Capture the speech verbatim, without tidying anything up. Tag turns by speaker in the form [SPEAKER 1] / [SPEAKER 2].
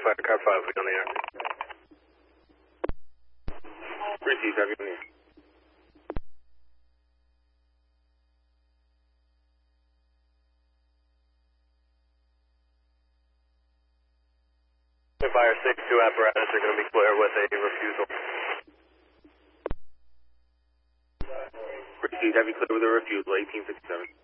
[SPEAKER 1] Fire car five, we on the air.
[SPEAKER 2] Receive, have you on the air?
[SPEAKER 1] Fire six two apparatus are going to be clear with a refusal.
[SPEAKER 2] Receive, have you clear with a refusal, eighteen fifty-seven.